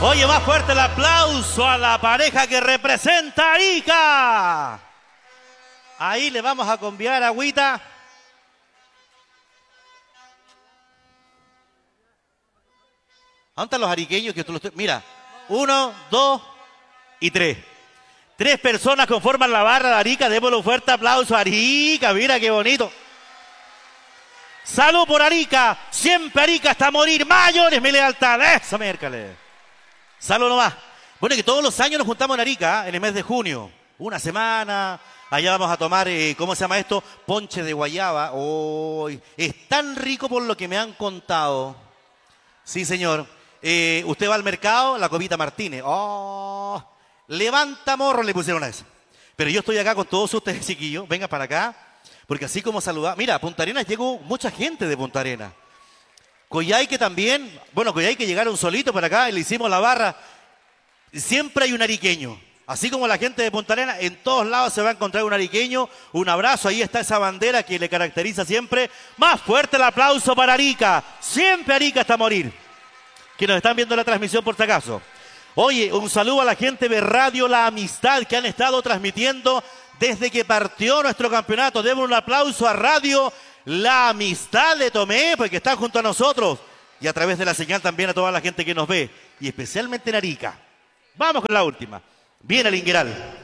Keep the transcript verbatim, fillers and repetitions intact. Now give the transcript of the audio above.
Oye, más fuerte el aplauso a la pareja que representa a Arica. Ahí le vamos a conviar agüita. ¿Dónde están los ariqueños? Que tú los... Mira, uno, dos y tres. Tres personas conforman la barra de Arica. Démosle un fuerte aplauso a Arica. Mira qué bonito. Salud por Arica. Siempre Arica hasta morir. Mayores mi lealtad. Eso, miércoles. Salud nomás. Bueno, que todos los años nos juntamos en Arica, ¿eh? En el mes de junio. Una semana. Allá vamos a tomar, eh, ¿cómo se llama esto? Ponche de guayaba. Oh, es tan rico por lo que me han contado. Sí, señor. Eh, usted va al mercado, la Copita Martínez. Oh, levanta morro le pusieron a eso. Pero yo estoy acá con todos ustedes, chiquillos. Venga para acá. Porque así como saludar. Mira, a Punta Arenas llegó mucha gente de Punta Arenas. Coyhaique también. Bueno, Coyhaique llegaron solito para acá y le hicimos la barra. Siempre hay un ariqueño. Así como la gente de Punta Arenas, en todos lados se va a encontrar un ariqueño. Un abrazo, ahí está esa bandera que le caracteriza siempre. Más fuerte el aplauso para Arica. Siempre Arica hasta morir. Que nos están viendo la transmisión por si acaso. Oye, un saludo a la gente de Radio La Amistad que han estado transmitiendo desde que partió nuestro campeonato. Demos un aplauso a Radio La Amistad de Tomé, porque están junto a nosotros. Y a través de la señal también a toda la gente que nos ve. Y especialmente en Arica. Vamos con la última. Viene el Ingueral.